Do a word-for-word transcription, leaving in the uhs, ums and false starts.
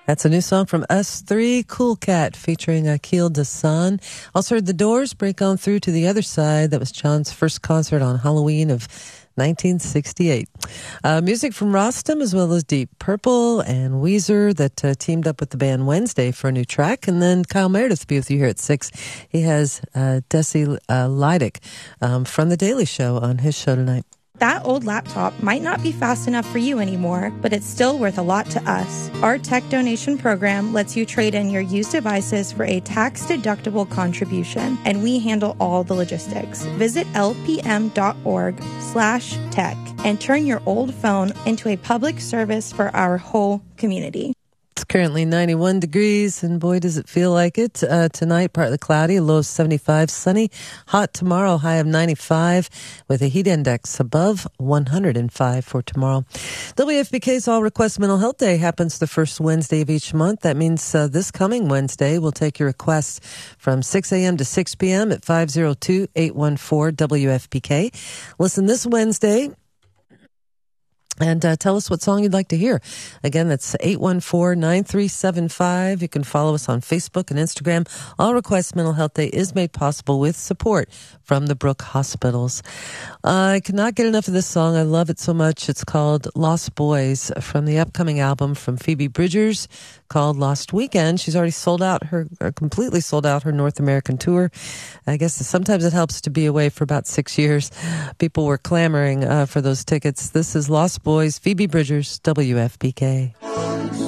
That's a new song from us three, Cool Cat, featuring Akil Dasan. Also heard The Doors break on through to the other side. That was John's first concert on Halloween of nineteen sixty-eight. Uh, music from Rostam, as well as Deep Purple and Weezer, that uh, teamed up with the band Wednesday for a new track. And then Kyle Meredith will be with you here at six. He has uh, Desi uh, Lydic um, from The Daily Show on his show tonight. That old laptop might not be fast enough for you anymore, but it's still worth a lot to us. Our tech donation program lets you trade in your used devices for a tax-deductible contribution, and we handle all the logistics. Visit lpm.org slash tech and turn your old phone into a public service for our whole community. It's currently ninety-one degrees, and boy, does it feel like it. Uh, tonight, partly cloudy, low of seventy-five, sunny. Hot tomorrow, high of ninety-five, with a heat index above one hundred five for tomorrow. W F B K's All Request Mental Health Day happens the first Wednesday of each month. That means uh, this coming Wednesday, we'll take your requests from six a.m. to six p.m. at five oh two, eight one four, W F P K. Listen this Wednesday, and uh, tell us what song you'd like to hear. Again, that's eight one four, nine three seven five. You can follow us on Facebook and Instagram. All Request Mental Health Day is made possible with support from the Brooke Hospitals. Uh, I cannot get enough of this song. I love it so much. It's called Lost Boys, from the upcoming album from Phoebe Bridgers called Lost Weekend. She's already sold out her, or completely sold out her North American tour. I guess sometimes it helps to be away for about six years. People were clamoring uh, for those tickets. This is Lost Boys, Phoebe Bridgers, W F B K.